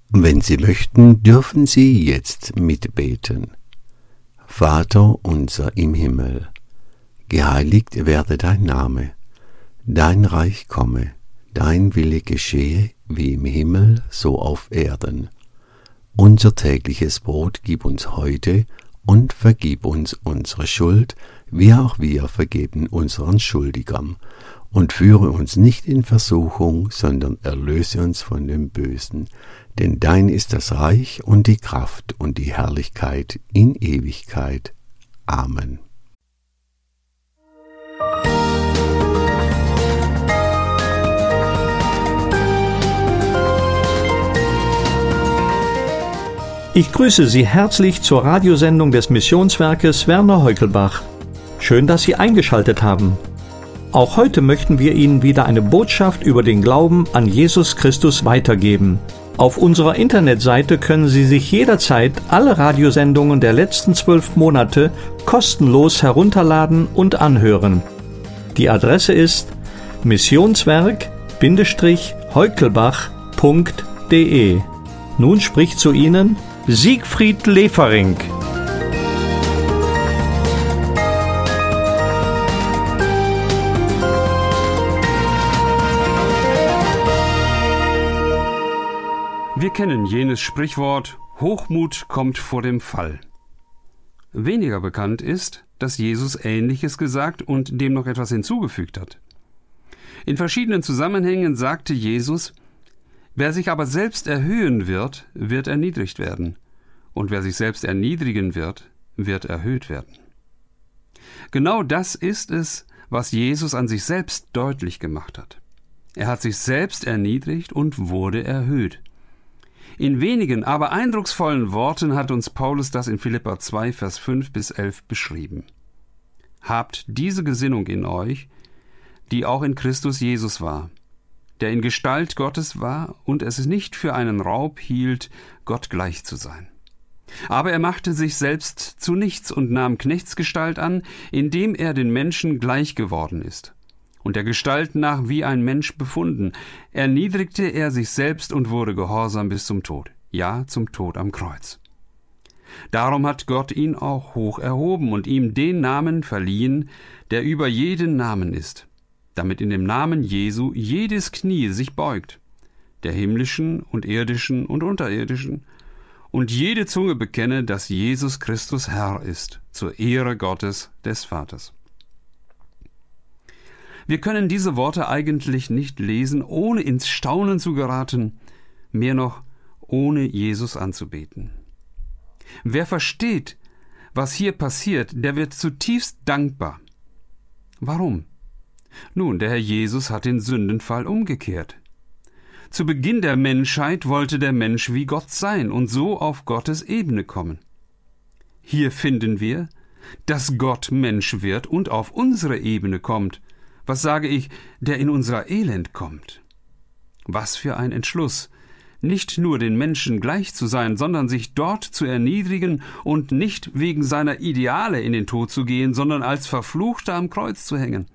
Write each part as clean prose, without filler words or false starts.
Wenn Sie möchten, dürfen Sie jetzt mitbeten. Vater unser im Himmel, geheiligt werde dein Name, dein Reich komme, dein Wille geschehe, wie im Himmel, so auf Erden. Unser tägliches Brot gib uns heute und vergib uns unsere Schuld, wie auch wir vergeben unseren Schuldigern. Und führe uns nicht in Versuchung, sondern erlöse uns von dem Bösen. Denn dein ist das Reich und die Kraft und die Herrlichkeit in Ewigkeit. Amen. Ich grüße Sie herzlich zur Radiosendung des Missionswerkes Werner Heukelbach. Schön, dass Sie eingeschaltet haben. Auch heute möchten wir Ihnen wieder eine Botschaft über den Glauben an Jesus Christus weitergeben. Auf unserer Internetseite können Sie sich jederzeit alle Radiosendungen der letzten 12 Monate kostenlos herunterladen und anhören. Die Adresse ist missionswerk-heukelbach.de. Nun spricht zu Ihnen Siegfried Lefering. Wir kennen jenes Sprichwort, Hochmut kommt vor dem Fall. Weniger bekannt ist, dass Jesus Ähnliches gesagt und dem noch etwas hinzugefügt hat. In verschiedenen Zusammenhängen sagte Jesus, wer sich aber selbst erhöhen wird, wird erniedrigt werden, und wer sich selbst erniedrigen wird, wird erhöht werden. Genau das ist es, was Jesus an sich selbst deutlich gemacht hat. Er hat sich selbst erniedrigt und wurde erhöht. In wenigen, aber eindrucksvollen Worten hat uns Paulus das in Philipper 2, Vers 5 bis 11 beschrieben. Habt diese Gesinnung in euch, die auch in Christus Jesus war, der in Gestalt Gottes war und es nicht für einen Raub hielt, Gott gleich zu sein. Aber er machte sich selbst zu nichts und nahm Knechtsgestalt an, indem er den Menschen gleich geworden ist. Und der Gestalt nach wie ein Mensch befunden, erniedrigte er sich selbst und wurde gehorsam bis zum Tod, ja, zum Tod am Kreuz. Darum hat Gott ihn auch hoch erhoben und ihm den Namen verliehen, der über jeden Namen ist, damit in dem Namen Jesu jedes Knie sich beugt, der himmlischen und irdischen und unterirdischen, und jede Zunge bekenne, dass Jesus Christus Herr ist, zur Ehre Gottes des Vaters. Wir können diese Worte eigentlich nicht lesen, ohne ins Staunen zu geraten, mehr noch ohne Jesus anzubeten. Wer versteht, was hier passiert, der wird zutiefst dankbar. Warum? Nun, der Herr Jesus hat den Sündenfall umgekehrt. Zu Beginn der Menschheit wollte der Mensch wie Gott sein und so auf Gottes Ebene kommen. Hier finden wir, dass Gott Mensch wird und auf unsere Ebene kommt. Was sage ich, der in unser Elend kommt? Was für ein Entschluss, nicht nur den Menschen gleich zu sein, sondern sich dort zu erniedrigen und nicht wegen seiner Ideale in den Tod zu gehen, sondern als Verfluchter am Kreuz zu hängen.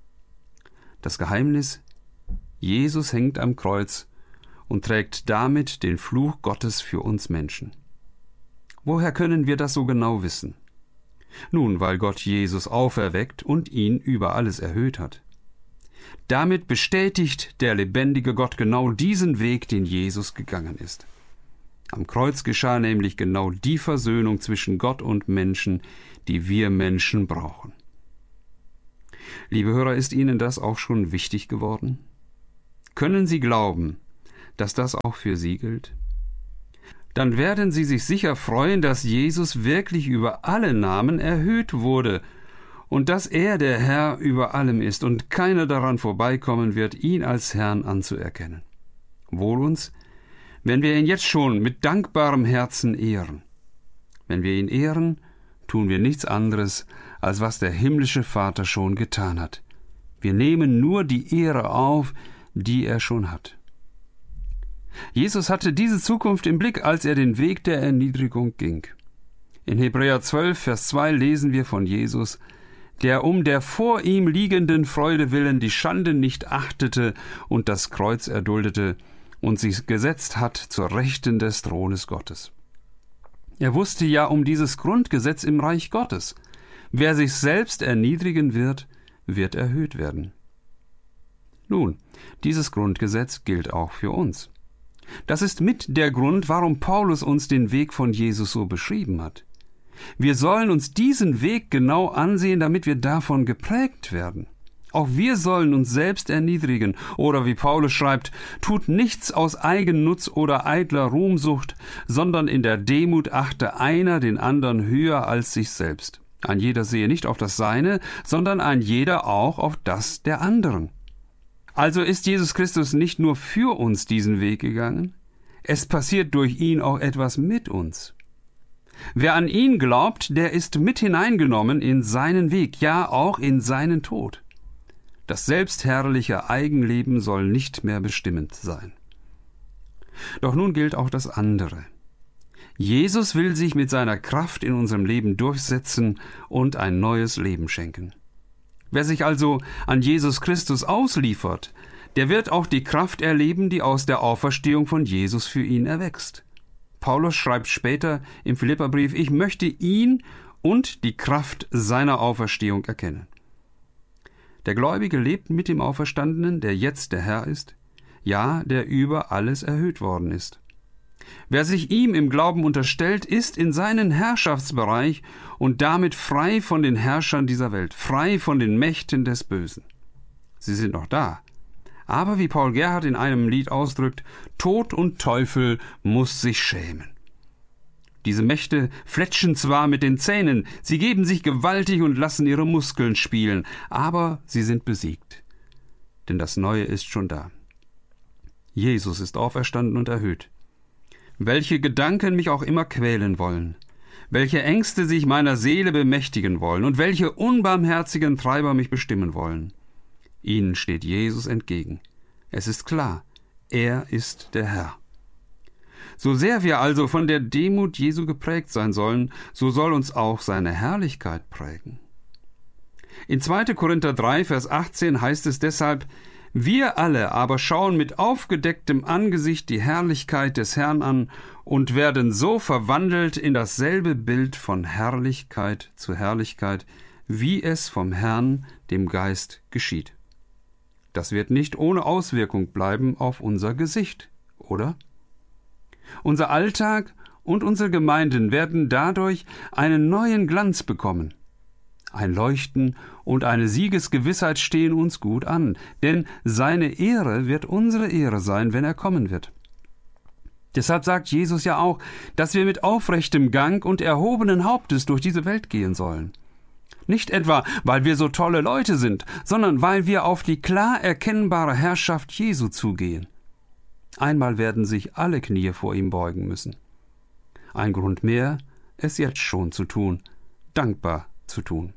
Das Geheimnis: Jesus hängt am Kreuz und trägt damit den Fluch Gottes für uns Menschen. Woher können wir das so genau wissen? Nun, weil Gott Jesus auferweckt und ihn über alles erhöht hat. Damit bestätigt der lebendige Gott genau diesen Weg, den Jesus gegangen ist. Am Kreuz geschah nämlich genau die Versöhnung zwischen Gott und Menschen, die wir Menschen brauchen. Liebe Hörer, ist Ihnen das auch schon wichtig geworden? Können Sie glauben, dass das auch für Sie gilt? Dann werden Sie sich sicher freuen, dass Jesus wirklich über alle Namen erhöht wurde und dass er der Herr über allem ist und keiner daran vorbeikommen wird, ihn als Herrn anzuerkennen. Wohl uns, wenn wir ihn jetzt schon mit dankbarem Herzen ehren. Wenn wir ihn ehren, tun wir nichts anderes, als was der himmlische Vater schon getan hat. Wir nehmen nur die Ehre auf, die er schon hat. Jesus hatte diese Zukunft im Blick, als er den Weg der Erniedrigung ging. In Hebräer 12, Vers 2 lesen wir von Jesus, der um der vor ihm liegenden Freude willen die Schande nicht achtete und das Kreuz erduldete und sich gesetzt hat zur Rechten des Thrones Gottes. Er wusste ja um dieses Grundgesetz im Reich Gottes. Wer sich selbst erniedrigen wird, wird erhöht werden. Nun, dieses Grundgesetz gilt auch für uns. Das ist mit der Grund, warum Paulus uns den Weg von Jesus so beschrieben hat. Wir sollen uns diesen Weg genau ansehen, damit wir davon geprägt werden. Auch wir sollen uns selbst erniedrigen, oder wie Paulus schreibt, tut nichts aus Eigennutz oder eitler Ruhmsucht, sondern in der Demut achte einer den anderen höher als sich selbst. Ein jeder sehe nicht auf das Seine, sondern ein jeder auch auf das der anderen. Also ist Jesus Christus nicht nur für uns diesen Weg gegangen, es passiert durch ihn auch etwas mit uns. Wer an ihn glaubt, der ist mit hineingenommen in seinen Weg, ja auch in seinen Tod. Das selbstherrliche Eigenleben soll nicht mehr bestimmend sein. Doch nun gilt auch das andere. Jesus will sich mit seiner Kraft in unserem Leben durchsetzen und ein neues Leben schenken. Wer sich also an Jesus Christus ausliefert, der wird auch die Kraft erleben, die aus der Auferstehung von Jesus für ihn erwächst. Paulus schreibt später im Philipperbrief, ich möchte ihn und die Kraft seiner Auferstehung erkennen. Der Gläubige lebt mit dem Auferstandenen, der jetzt der Herr ist, ja, der über alles erhöht worden ist. Wer sich ihm im Glauben unterstellt, ist in seinen Herrschaftsbereich und damit frei von den Herrschern dieser Welt, frei von den Mächten des Bösen. Sie sind noch da. Aber wie Paul Gerhardt in einem Lied ausdrückt, Tod und Teufel muss sich schämen. Diese Mächte fletschen zwar mit den Zähnen, sie geben sich gewaltig und lassen ihre Muskeln spielen, aber sie sind besiegt. Denn das Neue ist schon da. Jesus ist auferstanden und erhöht. Welche Gedanken mich auch immer quälen wollen, welche Ängste sich meiner Seele bemächtigen wollen und welche unbarmherzigen Treiber mich bestimmen wollen, ihnen steht Jesus entgegen. Es ist klar, er ist der Herr. So sehr wir also von der Demut Jesu geprägt sein sollen, so soll uns auch seine Herrlichkeit prägen. In 2. Korinther 3, Vers 18 heißt es deshalb, wir alle aber schauen mit aufgedecktem Angesicht die Herrlichkeit des Herrn an und werden so verwandelt in dasselbe Bild von Herrlichkeit zu Herrlichkeit, wie es vom Herrn, dem Geist, geschieht. Das wird nicht ohne Auswirkung bleiben auf unser Gesicht, oder? Unser Alltag und unsere Gemeinden werden dadurch einen neuen Glanz bekommen. Ein Leuchten und eine Siegesgewissheit stehen uns gut an, denn seine Ehre wird unsere Ehre sein, wenn er kommen wird. Deshalb sagt Jesus ja auch, dass wir mit aufrechtem Gang und erhobenen Hauptes durch diese Welt gehen sollen. Nicht etwa, weil wir so tolle Leute sind, sondern weil wir auf die klar erkennbare Herrschaft Jesu zugehen. Einmal werden sich alle Knie vor ihm beugen müssen. Ein Grund mehr, es jetzt schon zu tun, dankbar zu tun.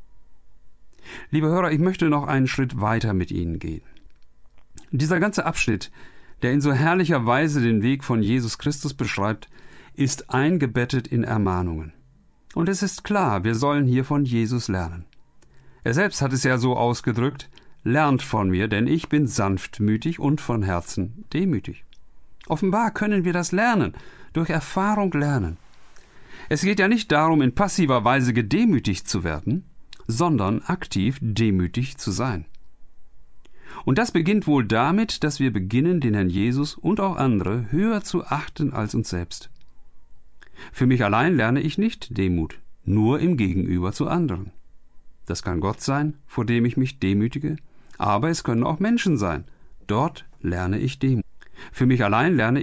Liebe Hörer, ich möchte noch einen Schritt weiter mit Ihnen gehen. Dieser ganze Abschnitt, der in so herrlicher Weise den Weg von Jesus Christus beschreibt, ist eingebettet in Ermahnungen. Und es ist klar, wir sollen hier von Jesus lernen. Er selbst hat es ja so ausgedrückt, lernt von mir, denn ich bin sanftmütig und von Herzen demütig. Offenbar können wir das lernen, durch Erfahrung lernen. Es geht ja nicht darum, in passiver Weise gedemütigt zu werden, sondern aktiv demütig zu sein. Und das beginnt wohl damit, dass wir beginnen, den Herrn Jesus und auch andere höher zu achten als uns selbst. Für mich allein lerne ich nicht Demut, nur im Gegenüber zu anderen. Das kann Gott sein, vor dem ich mich demütige, aber es können auch Menschen sein. Dort lerne ich Demut. Für mich allein lerne